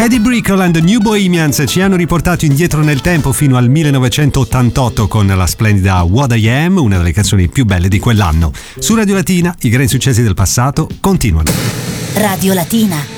Eddie Brickell and the New Bohemians ci hanno riportato indietro nel tempo fino al 1988 con la splendida What I Am, una delle canzoni più belle di quell'anno. Su Radio Latina i grandi successi del passato continuano. Radio Latina.